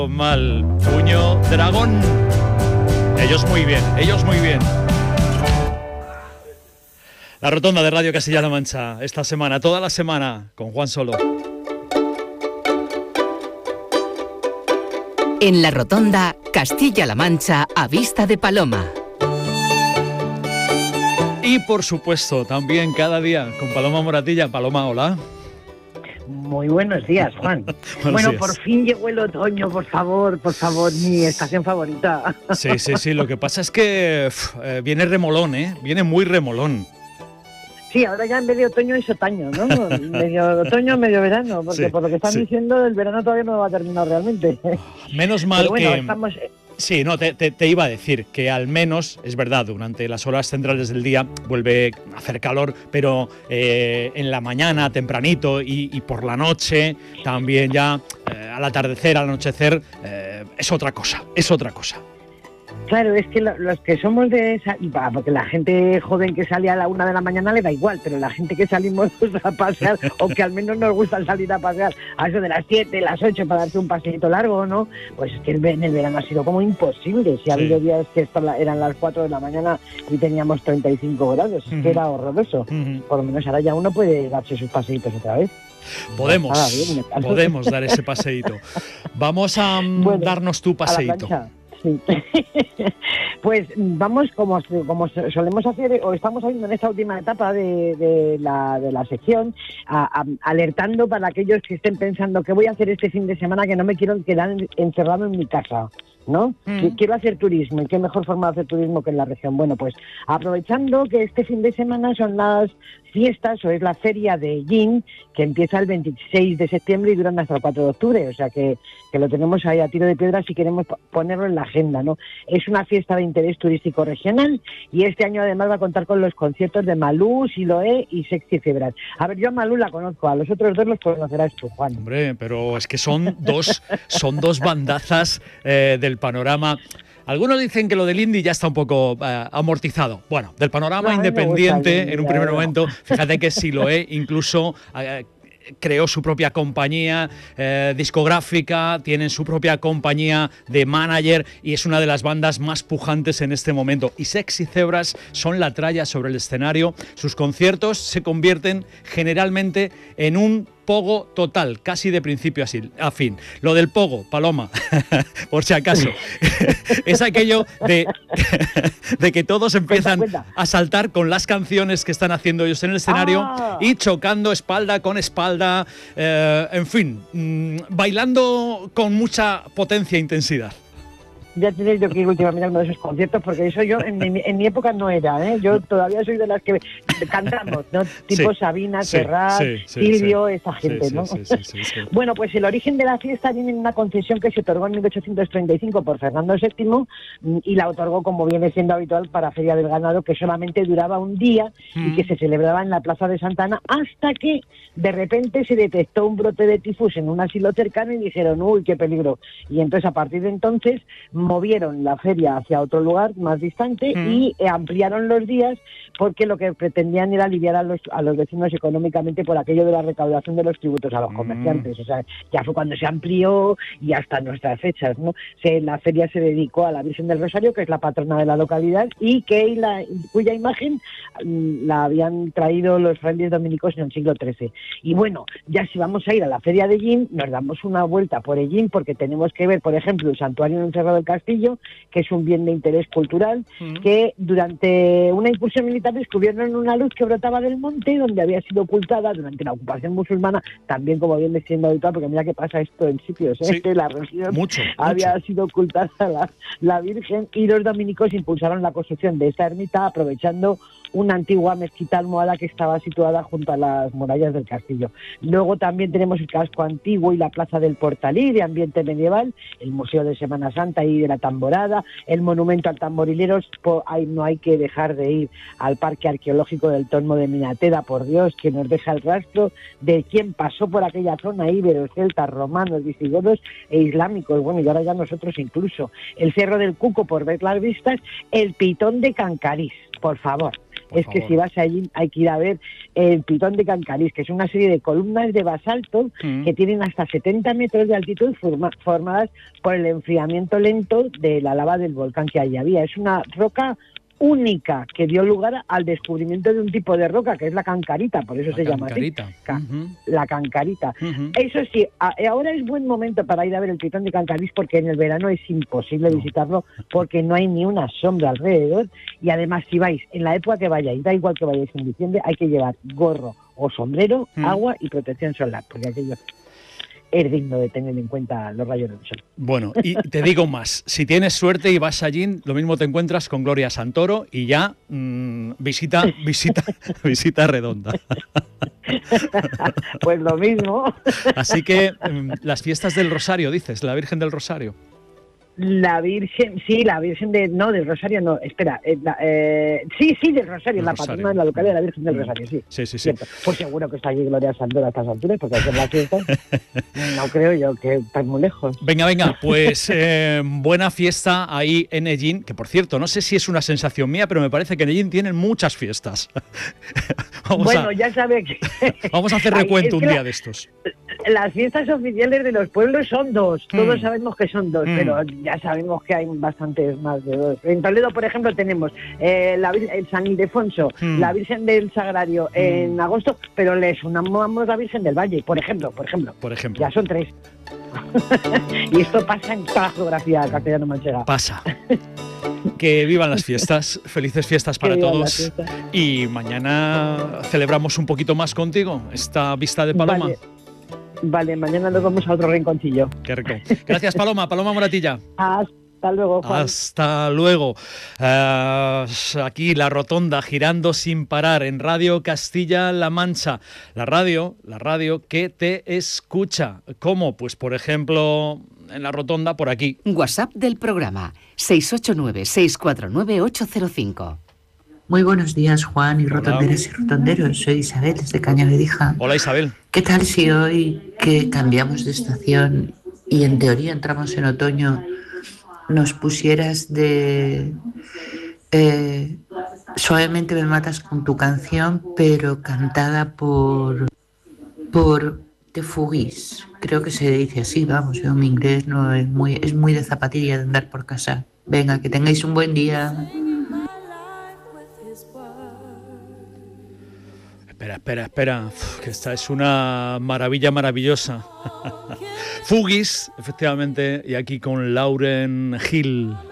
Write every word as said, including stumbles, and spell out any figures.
Mal, puño, dragón. Ellos muy bien, ellos muy bien. La rotonda de Radio Castilla-La Mancha, esta semana, toda la semana, con Juan Solo. En la rotonda, Castilla-La Mancha, a vista de paloma. Y por supuesto, también cada día con Paloma Moratilla. Paloma, hola. Muy buenos días, Juan. Bueno, días. Por fin llegó el otoño, por favor, por favor, mi estación favorita. Sí, sí, sí, lo que pasa es que uf, eh, viene remolón, ¿eh? Viene muy remolón. Sí, ahora ya en vez de otoño es otaño, ¿no? Medio otoño, medio verano, porque sí, por lo que están sí. diciendo, el verano todavía no va a terminar realmente. Menos mal bueno, que... Estamos... Sí, no, te, te, te iba a decir que al menos, es verdad, durante las horas centrales del día vuelve a hacer calor, pero eh, en la mañana, tempranito, y, y por la noche, también ya eh, al atardecer, al anochecer, eh, es otra cosa, es otra cosa. Claro, es que lo, los que somos de esa... Porque la gente joven que sale a la una de la mañana le da igual, pero la gente que salimos a pasear, o que al menos nos gusta salir a pasear a eso de las siete, las ocho para darse un paseito largo, ¿no? Pues es que en el verano ha sido como imposible. Si ha habido sí. días que eran las cuatro de la mañana y teníamos treinta y cinco grados, es uh-huh. que era horroroso. Uh-huh. Por lo menos ahora ya uno puede darse sus paseitos otra vez. Podemos, ah, bien, podemos dar ese paseíto. Vamos a um, bueno, darnos tu paseíto. Sí. Pues vamos, como, como solemos hacer, o estamos haciendo en esta última etapa de, de, la, de la sección, a, a, alertando para aquellos que estén pensando qué voy a hacer este fin de semana, que no me quiero quedar encerrado en mi casa, ¿no? Mm. Quiero hacer turismo, y qué mejor forma de hacer turismo que en la región. Bueno, pues aprovechando que este fin de semana son las fiestas, o es la feria de Yin, que empieza el veintiséis de septiembre y duran hasta el cuatro de octubre, o sea que, que lo tenemos ahí a tiro de piedra si queremos ponerlo en la agenda, ¿no? Es una fiesta de interés turístico regional, y este año además va a contar con los conciertos de Malú, Siloé y Sexy Febras. A ver, yo a Malú la conozco, a los otros dos los conocerás tú, Juan. Hombre, pero es que son dos, son dos bandazas eh, del panorama. Algunos dicen que lo del indie ya está un poco eh, amortizado. Bueno, del panorama no, independiente, indie, en un primer momento, fíjate que Siloé incluso... Eh, creó su propia compañía eh, discográfica, tienen su propia compañía de manager y es una de las bandas más pujantes en este momento. Y Sexy Zebras son la tralla sobre el escenario. Sus conciertos se convierten generalmente en un pogo total, casi de principio a fin. Lo del pogo, Paloma, por si acaso, es aquello de, de que todos empiezan cuenta, cuenta. a saltar con las canciones que están haciendo ellos en el escenario ah. y chocando espalda con espalda, eh, en fin, mmm, bailando con mucha potencia e intensidad. Ya he tenido que ir últimamente a uno de esos conciertos, porque eso yo en mi, en mi época no era, ¿eh? Yo todavía soy de las que cantamos, ¿no? Tipo sí, Sabina, sí, Serrat, sí, sí, Silvio, sí, esa gente, sí, ¿no? Sí, sí, sí, sí, sí. Bueno, pues el origen de la fiesta viene en una concesión que se otorgó en mil ochocientos treinta y cinco por Fernando séptimo, y la otorgó, como viene siendo habitual, para Feria del Ganado, que solamente duraba un día mm. y que se celebraba en la Plaza de Santa Ana, hasta que de repente se detectó un brote de tifus en un asilo cercano y dijeron, uy, qué peligro. Y entonces, a partir de entonces, movieron la feria hacia otro lugar más distante mm. y ampliaron los días, porque lo que pretendían era aliviar a los, a los vecinos económicamente por aquello de la recaudación de los tributos a los comerciantes. Mm. O sea, ya fue cuando se amplió y hasta nuestras fechas, ¿no? Se, la feria se dedicó a la Virgen del Rosario, que es la patrona de la localidad, y que la, cuya imagen mm, la habían traído los frailes dominicos en el siglo trece. Y bueno, ya si vamos a ir a la feria de Yin, nos damos una vuelta por Ellín, porque tenemos que ver, por ejemplo, el santuario en Cerro del Castillo, que es un bien de interés cultural, mm. que durante una incursión militar descubrieron una luz que brotaba del monte, donde había sido ocultada durante la ocupación musulmana, también como viene siendo habitual, porque mira que pasa esto en sitios, ¿eh? Sí. Que la región mucho, había mucho. sido ocultada la, la Virgen, y los dominicos impulsaron la construcción de esta ermita aprovechando una antigua mezquita almohada que estaba situada junto a las murallas del castillo. Luego también tenemos el casco antiguo y la plaza del Portalí, de ambiente medieval, el Museo de Semana Santa y de la Tamborada, el monumento al tamborilero. Ahí no hay que dejar de ir al Parque Arqueológico del Tormo de Minateda, por Dios, que nos deja el rastro de quién pasó por aquella zona, íberos, celtas, romanos, visigodos e islámicos, bueno, y ahora ya nosotros incluso. El Cerro del Cuco, por ver las vistas, el Pitón de Cancarís, por favor. Por es favor. que si vas allí hay que ir a ver el Pitón de Cancarís, que es una serie de columnas de basalto mm. que tienen hasta setenta metros de altitud forma, formadas por el enfriamiento lento de la lava del volcán que allí había. Es una roca única que dio lugar al descubrimiento de un tipo de roca que es la cancarita, por eso la se cancarita. llama así, Ca- uh-huh. la cancarita. Uh-huh. Eso sí, a, ahora es buen momento para ir a ver el Pitón de Cancarís porque en el verano es imposible no. visitarlo porque no hay ni una sombra alrededor y además si vais en la época que vayáis, da igual que vayáis en diciembre, hay que llevar gorro o sombrero, uh-huh. agua y protección solar, porque aquello es digno de tener en cuenta los rayos del sol. Bueno, y te digo más, si tienes suerte y vas allí, lo mismo te encuentras con Gloria Santoro y ya mmm, visita, visita, visita redonda. Pues lo mismo. Así que mmm, las fiestas del Rosario, dices, la Virgen del Rosario. La Virgen, sí, la Virgen de, no, del Rosario no, espera, eh, la, eh, sí, sí, del Rosario, el la Rosario. Patrona de la localidad de la Virgen del Rosario, sí. Sí, sí, sí. Pues seguro que está allí Gloria Santoro a estas alturas, porque hacer la fiesta, no creo yo que está muy lejos. Venga, venga, pues eh, buena fiesta ahí en Ellín, que por cierto, no sé si es una sensación mía, pero me parece que en Ellín tienen muchas fiestas. vamos bueno, a, ya sabe que... vamos a hacer recuento Ay, un día la... de estos. Las fiestas oficiales de los pueblos son dos, todos mm. sabemos que son dos, mm. pero ya sabemos que hay bastantes más de dos. En Toledo, por ejemplo, tenemos eh, la, el San Ildefonso, mm. la Virgen del Sagrario mm. en agosto, pero le sumamos la Virgen del Valle, por ejemplo, por ejemplo. Por ejemplo. Ya son tres. Y esto pasa en toda la geografía castellano-manchega. Pasa. Que vivan las fiestas, felices fiestas para todos. Y mañana celebramos un poquito más contigo esta vista de Paloma. Vale. Vale, mañana nos vamos a otro rinconcillo. Qué rico. Gracias, Paloma. Paloma Moratilla. Hasta luego, Juan. Hasta luego. Uh, aquí la rotonda girando sin parar en Radio Castilla-La Mancha. La radio, la radio que te escucha. ¿Cómo? Pues, por ejemplo, en la rotonda por aquí. WhatsApp del programa seis ocho nueve, seis cuatro nueve, ocho cero cinco. Muy buenos días, Juan y Hola. Rotonderas y rotonderos. Soy Isabel, desde Cañavedija. Hola, Isabel. ¿Qué tal si hoy que cambiamos de estación y en teoría entramos en otoño, nos pusieras de... Eh, Suavemente me matas con tu canción, pero cantada por... por The Fugees? Creo que se dice así, vamos, yo mi inglés no es muy, es muy de zapatilla de andar por casa. Venga, que tengáis un buen día. Espera, espera, espera, Uf, que esta es una maravilla maravillosa. Fugees, efectivamente, y aquí con Lauryn Hill.